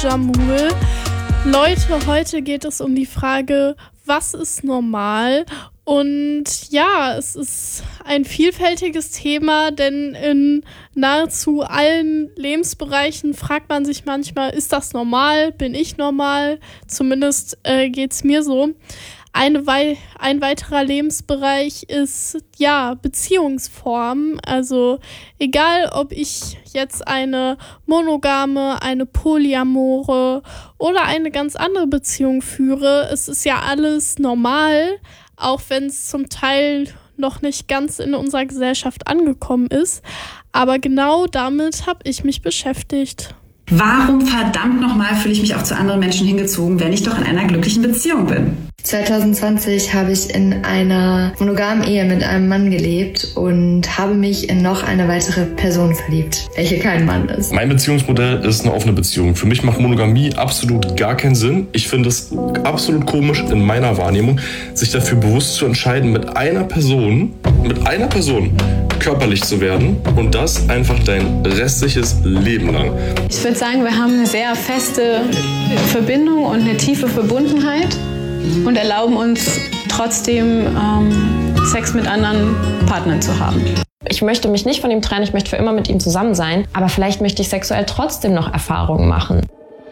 Jamul. Leute, heute geht es um die Frage, was ist normal? Und ja, es ist ein vielfältiges Thema, denn in nahezu allen Lebensbereichen fragt man sich manchmal, ist das normal? Bin ich normal? Zumindest geht's mir so. Ein weiterer Lebensbereich ist, ja, Beziehungsform. Also egal, ob ich jetzt eine monogame, eine polyamore oder eine ganz andere Beziehung führe, es ist ja alles normal, auch wenn es zum Teil noch nicht ganz in unserer Gesellschaft angekommen ist. Aber genau damit habe ich mich beschäftigt. Warum verdammt nochmal fühle ich mich auch zu anderen Menschen hingezogen, wenn ich doch in einer glücklichen Beziehung bin? 2020 habe ich in einer monogamen Ehe mit einem Mann gelebt und habe mich in noch eine weitere Person verliebt, welche kein Mann ist. Mein Beziehungsmodell ist eine offene Beziehung. Für mich macht Monogamie absolut gar keinen Sinn. Ich finde es absolut komisch in meiner Wahrnehmung, sich dafür bewusst zu entscheiden, mit einer Person körperlich zu werden und das einfach dein restliches Leben lang. Ich würde sagen, wir haben eine sehr feste Verbindung und eine tiefe Verbundenheit und erlauben uns trotzdem Sex mit anderen Partnern zu haben. Ich möchte mich nicht von ihm trennen, ich möchte für immer mit ihm zusammen sein, aber vielleicht möchte ich sexuell trotzdem noch Erfahrungen machen.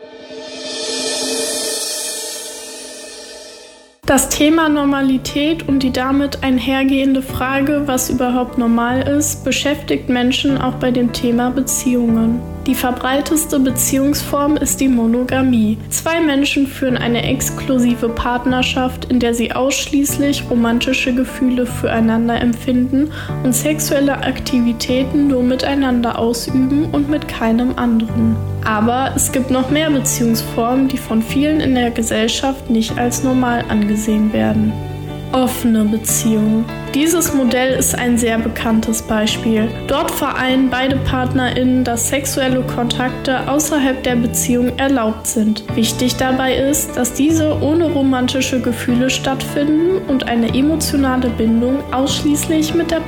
Das Thema Normalität und die damit einhergehende Frage, was überhaupt normal ist, beschäftigt Menschen auch bei dem Thema Beziehungen. Die verbreiteste Beziehungsform ist die Monogamie. 2 Menschen führen eine exklusive Partnerschaft, in der sie ausschließlich romantische Gefühle füreinander empfinden und sexuelle Aktivitäten nur miteinander ausüben und mit keinem anderen. Aber es gibt noch mehr Beziehungsformen, die von vielen in der Gesellschaft nicht als normal angesehen werden. Offene Beziehung. Dieses Modell ist ein sehr bekanntes Beispiel. Dort vereinen beide PartnerInnen, dass sexuelle Kontakte außerhalb der Beziehung erlaubt sind. Wichtig dabei ist, dass diese ohne romantische Gefühle stattfinden und eine emotionale Bindung ausschließlich mit der